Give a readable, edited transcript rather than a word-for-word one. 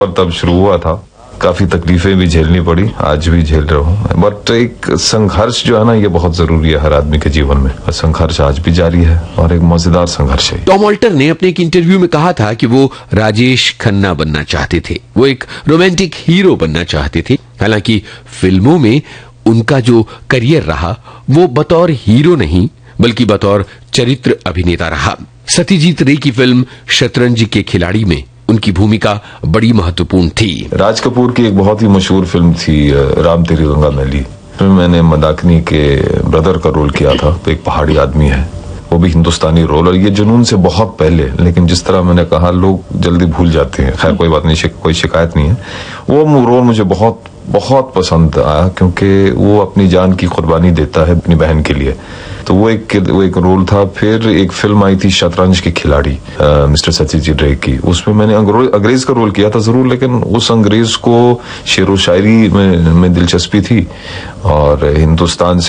और तब शुरू हुआ था। काफी तकलीफें भी झेलनी पड़ी, आज भी झेल रहा हूँ, बट एक संघर्ष जो है ना, ये बहुत जरूरी है हर आदमी के जीवन में। संघर्ष आज भी जारी है और एक मजेदार संघर्ष है। टॉम ऑल्टर ने अपने एक इंटरव्यू में कहा था कि वो राजेश खन्ना बनना चाहते थे, वो एक रोमांटिक हीरो बनना चाहते थे। हालांकि फिल्मों में उनका जो करियर रहा वो बतौर हीरो नहीं बल्कि बतौर चरित्र अभिनेता रहा। सत्यजीत रे की फिल्म शतरंज के खिलाड़ी में उनकी भूमिका बड़ी महत्वपूर्ण थी। राज कपूर की एक बहुत ही मशहूर फिल्म थी राम तेरी गंगा मैली, उसमें मैंने मंदाकिनी के ब्रदर का रोल किया था। एक पहाड़ी आदमी है, वो भी हिंदुस्तानी रोल, और ये जुनून से बहुत पहले, लेकिन जिस तरह मैंने कहा लोग जल्दी भूल जाते हैं। खैर कोई बात नहीं, कोई शिकायत नहीं है। वो रोल मुझे बहुत बहुत पसंद आया क्योंकि वो अपनी जान की कुर्बानी देता है अपनी बहन के लिए। तो वो एक रोल था। फिर एक फिल्म आई थी शतरंज के खिलाड़ी मिस्टर सत्यजीत रे की, उसमें मैंने अंग्रेज का रोल किया था जरूर, लेकिन उस अंग्रेज को शेरो शायरी में दिलचस्पी थी और हिंदुस्तान से